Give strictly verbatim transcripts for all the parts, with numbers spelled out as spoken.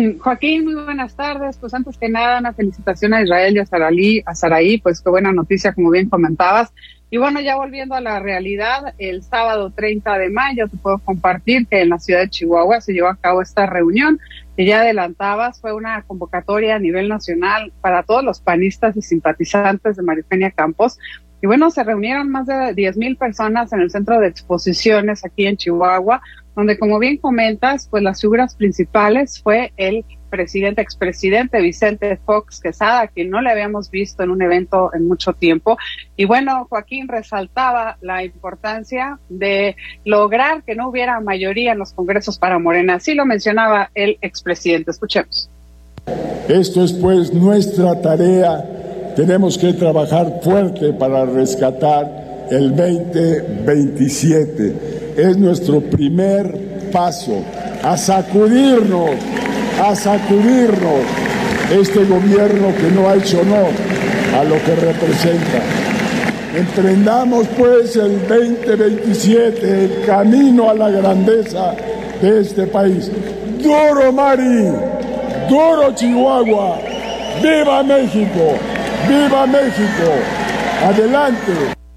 Joaquín, muy buenas tardes. Pues antes que nada, una felicitación a Israel y a Saraí, a Saraí, pues qué buena noticia, como bien comentabas. Y bueno, ya volviendo a la realidad, el sábado treinta de mayo te puedo compartir que en la ciudad de Chihuahua se llevó a cabo esta reunión que ya adelantabas, fue una convocatoria a nivel nacional para todos los panistas y simpatizantes de María Eugenia Campos. Y bueno, se reunieron más de diez mil personas en el centro de exposiciones aquí en Chihuahua, donde, como bien comentas, pues las figuras principales fue el presidente, expresidente Vicente Fox Quesada, quien no le habíamos visto en un evento en mucho tiempo. Y bueno, Joaquín resaltaba la importancia de lograr que no hubiera mayoría en los congresos para Morena. Así lo mencionaba el expresidente. Escuchemos. Esto es pues nuestra tarea. Tenemos que trabajar fuerte para rescatar el veinte veintisiete. Es nuestro primer paso a sacudirnos, a sacudirnos este gobierno que no ha hecho honor a lo que representa. Emprendamos pues el veinte veintisiete, el camino a la grandeza de este país. ¡Duro Mari! ¡Duro Chihuahua! ¡Viva México! ¡Viva México! ¡Adelante!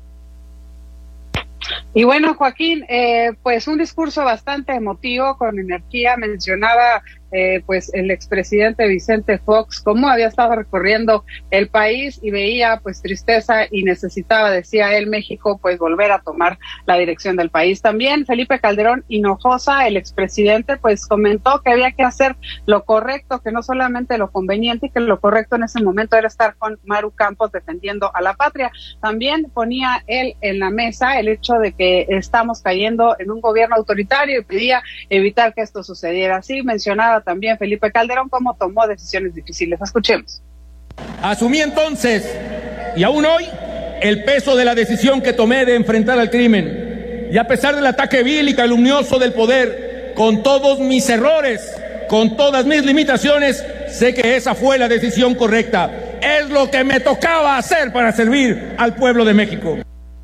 Y bueno, Joaquín, eh, pues un discurso bastante emotivo, con energía. Mencionaba eh, pues el expresidente Vicente Fox cómo había estado recorriendo el país y veía pues tristeza y necesitaba, decía él, México pues volver a tomar la dirección del país. También Felipe Calderón Hinojosa, el expresidente, pues comentó que había que hacer lo correcto, que no solamente lo conveniente, y que lo correcto en ese momento era estar con Maru Campos defendiendo a la patria. También ponía él en la mesa el hecho de que estamos cayendo en un gobierno autoritario y pedía evitar que esto sucediera. Así mencionaba también Felipe Calderón cómo tomó decisiones difíciles. Escuchemos. Asumí entonces, y aún hoy, el peso de la decisión que tomé de enfrentar al crimen. Y a pesar del ataque vil y calumnioso del poder, con todos mis errores, con todas mis limitaciones, sé que esa fue la decisión correcta. Es lo que me tocaba hacer para servir al pueblo de México.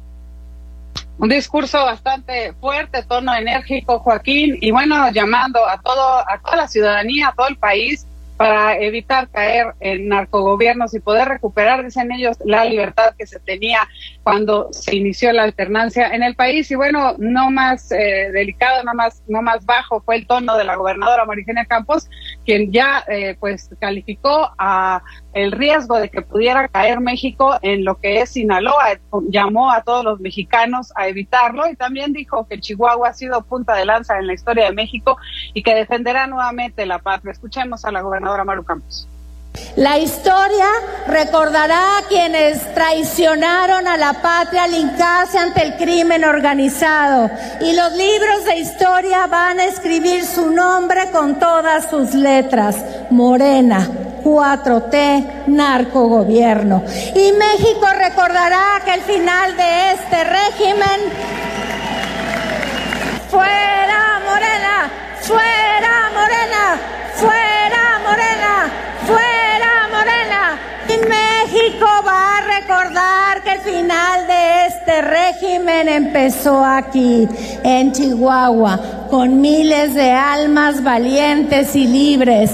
Un discurso bastante fuerte, tono enérgico, Joaquín, y bueno, llamando a todo, a toda la ciudadanía, a todo el país, para evitar caer en narcogobiernos y poder recuperar, dicen ellos, la libertad que se tenía cuando se inició la alternancia en el país. Y bueno, no más eh, delicado, no más, no más bajo fue el tono de la gobernadora María Eugenia Campos, quien ya eh, pues calificó a el riesgo de que pudiera caer México en lo que es Sinaloa. Llamó a todos los mexicanos a evitarlo y también dijo que Chihuahua ha sido punta de lanza en la historia de México y que defenderá nuevamente la patria. Escuchemos a la gobernadora Maru Campos. La historia recordará a quienes traicionaron a la patria al hincarse ante el crimen organizado, y los libros de historia van a escribir su nombre con todas sus letras: Morena, cuatro T, narcogobierno. Y México recordará que el final de este régimen, fuera Morena, fuera Morena, fuera Morena, fuera Morena. Y México va a recordar que el final de este régimen empezó aquí, en Chihuahua, con miles de almas valientes y libres.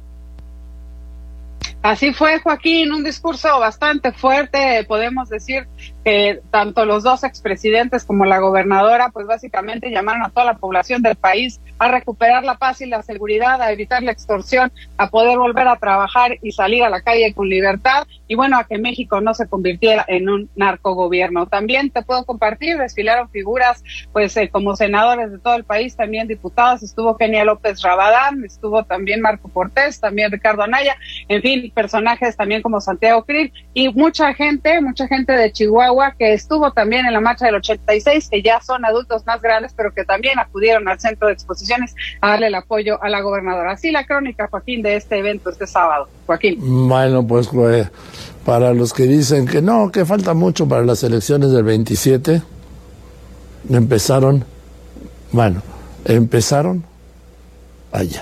Así fue, Joaquín, un discurso bastante fuerte. Podemos decir que tanto los dos expresidentes como la gobernadora, pues básicamente llamaron a toda la población del país a recuperar la paz y la seguridad, a evitar la extorsión, a poder volver a trabajar y salir a la calle con libertad, y bueno, a que México no se convirtiera en un narcogobierno. También te puedo compartir, desfilaron figuras pues eh, como senadores de todo el país, también diputados. Estuvo Kenia López Rabadán, estuvo también Marco Cortés, también Ricardo Anaya, en fin, personajes también como Santiago Krill, y mucha gente, mucha gente de Chihuahua que estuvo también en la marcha del ochenta y seis, que ya son adultos más grandes, pero que también acudieron al centro de exposiciones a darle el apoyo a la gobernadora. Así la crónica, Joaquín, de este evento este sábado. Joaquín. Bueno, pues Chloe, para los que dicen que no, que falta mucho para las elecciones del veintisiete, empezaron, bueno, empezaron ayer.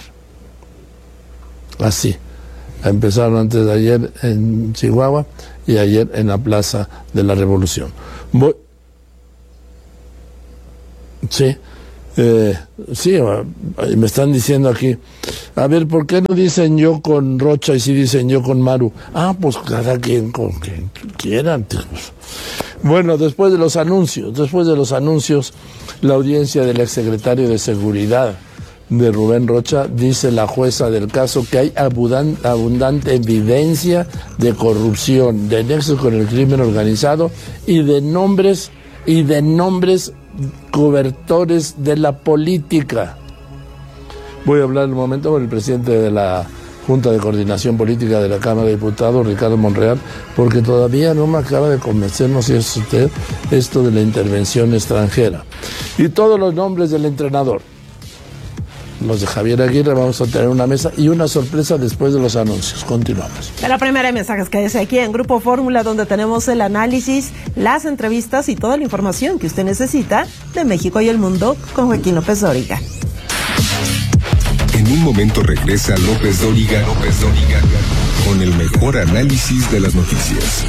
Así. Empezaron antes de ayer en Chihuahua y ayer en la Plaza de la Revolución. Voy... Sí, Eh, sí, me están diciendo aquí, a ver, ¿por qué no dicen yo con Rocha y sí dicen yo con Maru? Ah, pues cada quien con quien quieran. Bueno, después de los anuncios, después de los anuncios, la audiencia del exsecretario de Seguridad de Rubén Rocha, dice la jueza del caso que hay abundante, abundante evidencia de corrupción, de nexos con el crimen organizado y de nombres y de nombres cobertores de la política. Voy a hablar en un momento con el presidente de la Junta de Coordinación Política de la Cámara de Diputados, Ricardo Monreal, porque todavía no me acaba de convencer, no sé si es usted, esto de la intervención extranjera. Y todos los nombres del entrenador. Los de Javier Aguirre, vamos a tener una mesa y una sorpresa después de los anuncios. Continuamos. De la primera de mensajes que dice aquí en Grupo Fórmula, donde tenemos el análisis, las entrevistas y toda la información que usted necesita de México y el mundo con Joaquín López Dóriga. En un momento regresa López Dóriga, López Dóriga, con el mejor análisis de las noticias.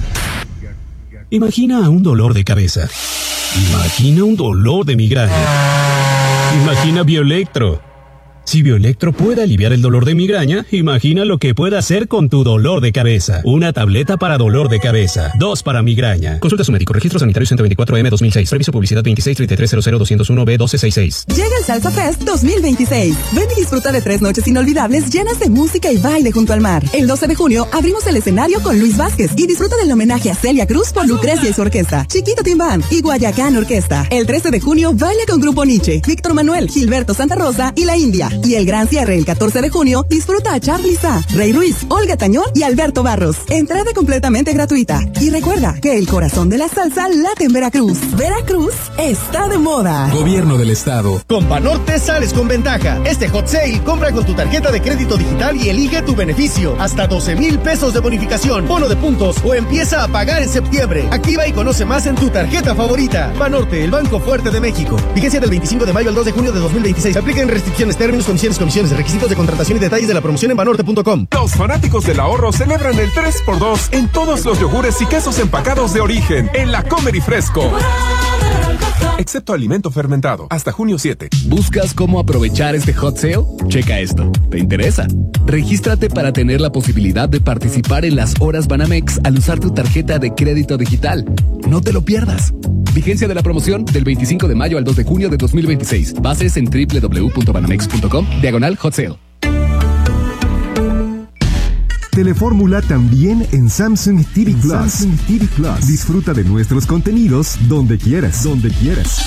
Imagina un dolor de cabeza. Imagina un dolor de migraña. Imagina Bioelectro. Si Bioelectro puede aliviar el dolor de migraña, imagina lo que puede hacer con tu dolor de cabeza. Una tableta para dolor de cabeza, dos para migraña. Consulta a su médico. Registro Sanitario ciento veinticuatro M dos mil seis. Previso publicidad veintiséis treinta y tres cero cero doscientos uno B doce sesenta y seis. Llega el Salsa Fest dos mil veintiséis. Ven y disfruta de tres noches inolvidables llenas de música y baile junto al mar. El doce de junio abrimos el escenario con Luis Vázquez y disfruta del homenaje a Celia Cruz por Lucrecia y su orquesta, Chiquito Tim Band y Guayacán Orquesta. El trece de junio baila con Grupo Nietzsche, Víctor Manuel, Gilberto Santa Rosa y La India. Y el gran cierre el catorce de junio disfruta a Charly Sa, Rey Ruiz, Olga Tañón y Alberto Barros. Entrada completamente gratuita. Y recuerda que el corazón de la salsa late en Veracruz. Veracruz está de moda. Gobierno del Estado. Con Banorte sales con ventaja. Este hot sale, compra con tu tarjeta de crédito digital y elige tu beneficio. Hasta doce mil pesos de bonificación, bono de puntos o empieza a pagar en septiembre. Activa y conoce más en tu tarjeta favorita. Banorte, el banco fuerte de México. Vigencia del veinticinco de mayo al dos de junio de dos mil veintiséis. Apliquen restricciones, términos, condiciones, comisiones, requisitos de contratación y detalles de la promoción en banorte punto com. Los fanáticos del ahorro celebran el tres por dos en todos los yogures y quesos empacados de origen en la Comer y Fresco. Excepto alimento fermentado, hasta junio siete. ¿Buscas cómo aprovechar este hot sale? Checa esto. ¿Te interesa? Regístrate para tener la posibilidad de participar en las horas Banamex al usar tu tarjeta de crédito digital. No te lo pierdas. Vigencia de la promoción del veinticinco de mayo al dos de junio de dos mil veintiséis. Bases en doble u doble u doble u punto banamex punto com, diagonal hot sale. Telefórmula también en Samsung T V Plus. Samsung T V Plus. Disfruta de nuestros contenidos donde quieras, donde quieras.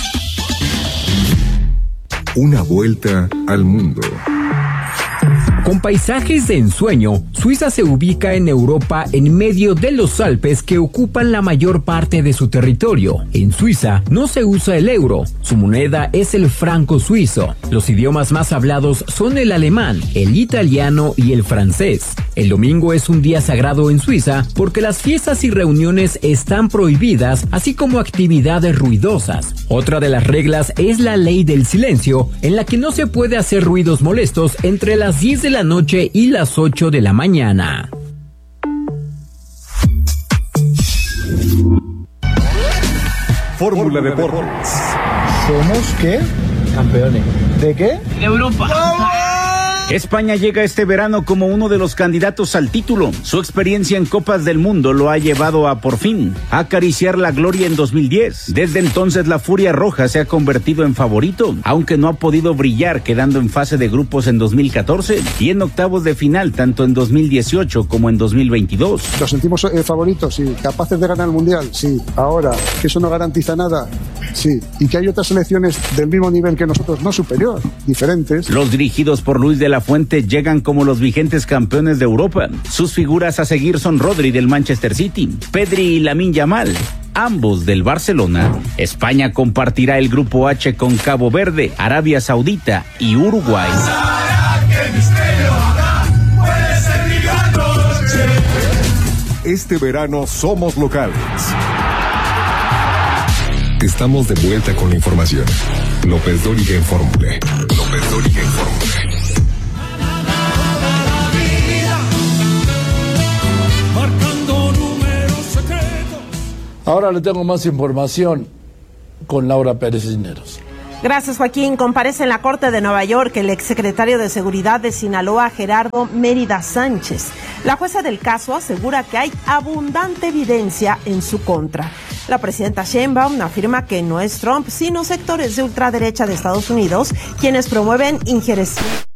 Una vuelta al mundo. Con paisajes de ensueño, Suiza se ubica en Europa en medio de los Alpes que ocupan la mayor parte de su territorio. En Suiza no se usa el euro, su moneda es el franco suizo. Los idiomas más hablados son el alemán, el italiano y el francés. El domingo es un día sagrado en Suiza porque las fiestas y reuniones están prohibidas, así como actividades ruidosas. Otra de las reglas es la ley del silencio, en la que no se puede hacer ruidos molestos entre las diez de la noche y las ocho de la mañana. Fórmula Deportes. ¿Somos qué? Campeones. ¿De qué? De Europa. España llega este verano como uno de los candidatos al título. Su experiencia en Copas del Mundo lo ha llevado a, por fin, acariciar la gloria en dos mil diez. Desde entonces la Furia Roja se ha convertido en favorito, aunque no ha podido brillar, quedando en fase de grupos en dos mil catorce y en octavos de final tanto en dos mil dieciocho como en dos mil veintidós. ¿Los sentimos eh, favoritos? Sí. ¿Capaces de ganar el Mundial? Sí. Ahora, ¿que eso no garantiza nada? Sí. ¿Y que hay otras selecciones del mismo nivel que nosotros, no superior, diferentes? Los dirigidos por Luis de la Fuente llegan como los vigentes campeones de Europa. Sus figuras a seguir son Rodri del Manchester City, Pedri y Lamine Yamal, ambos del Barcelona. España compartirá el grupo H con Cabo Verde, Arabia Saudita y Uruguay. Este verano somos locales. Estamos de vuelta con la información. López Dóriga en Fórmula. López Dóriga en Fórmula. Ahora le tengo más información con Laura Pérez Cisneros. Gracias, Joaquín. Comparece en la Corte de Nueva York el exsecretario de Seguridad de Sinaloa, Gerardo Mérida Sánchez. La jueza del caso asegura que hay abundante evidencia en su contra. La presidenta Sheinbaum afirma que no es Trump, sino sectores de ultraderecha de Estados Unidos quienes promueven injerencia